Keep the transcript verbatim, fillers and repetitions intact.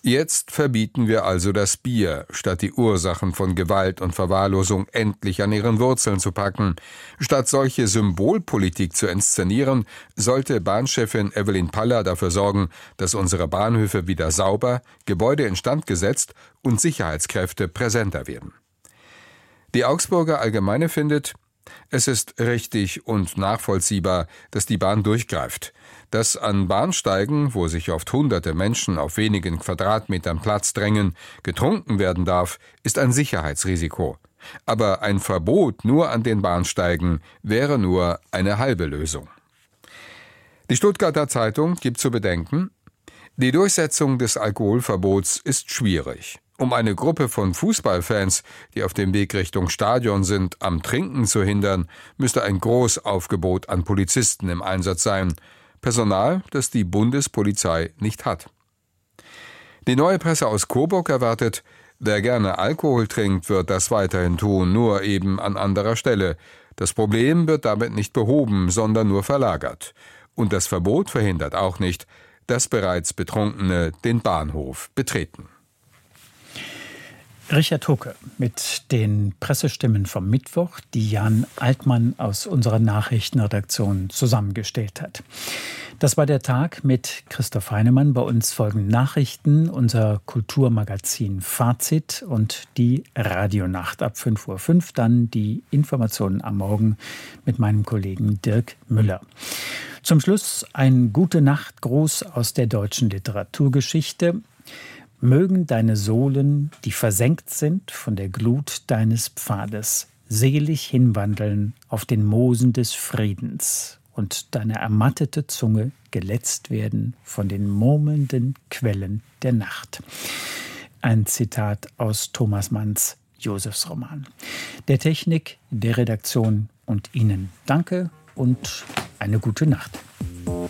Jetzt verbieten wir also das Bier, statt die Ursachen von Gewalt und Verwahrlosung endlich an ihren Wurzeln zu packen. Statt solche Symbolpolitik zu inszenieren, sollte Bahnchefin Evelyn Paller dafür sorgen, dass unsere Bahnhöfe wieder sauber, Gebäude instand gesetzt und Sicherheitskräfte präsenter werden. Die Augsburger Allgemeine findet, es ist richtig und nachvollziehbar, dass die Bahn durchgreift. Dass an Bahnsteigen, wo sich oft hunderte Menschen auf wenigen Quadratmetern Platz drängen, getrunken werden darf, ist ein Sicherheitsrisiko. Aber ein Verbot nur an den Bahnsteigen wäre nur eine halbe Lösung. Die Stuttgarter Zeitung gibt zu bedenken, die Durchsetzung des Alkoholverbots ist schwierig. Um eine Gruppe von Fußballfans, die auf dem Weg Richtung Stadion sind, am Trinken zu hindern, müsste ein Großaufgebot an Polizisten im Einsatz sein. Personal, das die Bundespolizei nicht hat. Die Neue Presse aus Coburg erwartet, wer gerne Alkohol trinkt, wird das weiterhin tun, nur eben an anderer Stelle. Das Problem wird damit nicht behoben, sondern nur verlagert. Und das Verbot verhindert auch nicht, dass bereits Betrunkene den Bahnhof betreten. Richard Hucke mit den Pressestimmen vom Mittwoch, die Jan Altmann aus unserer Nachrichtenredaktion zusammengestellt hat. Das war der Tag mit Christoph Heinemann. Bei uns folgen Nachrichten, unser Kulturmagazin Fazit und die Radionacht ab fünf Uhr fünf. Dann die Informationen am Morgen mit meinem Kollegen Dirk Müller. Zum Schluss ein Gute-Nacht-Gruß aus der deutschen Literaturgeschichte. Mögen deine Sohlen, die versenkt sind von der Glut deines Pfades, selig hinwandeln auf den Moosen des Friedens und deine ermattete Zunge geletzt werden von den murmelnden Quellen der Nacht. Ein Zitat aus Thomas Manns Josefsroman. Der Technik, der Redaktion und Ihnen danke und eine gute Nacht.